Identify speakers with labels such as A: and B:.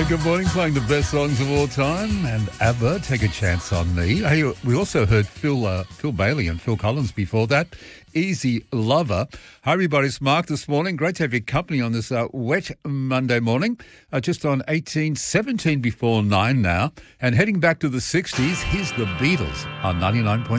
A: Good morning, playing the best songs of all time. And ABBA, Take a Chance on Me. Hey, we also heard Phil Bailey and Phil Collins before that. Easy Lover. Hi, everybody. It's Mark this morning. Great to have your company on this wet Monday morning. Just on 17 before 9 now. And heading back to the 60s, here's the Beatles on 99.7.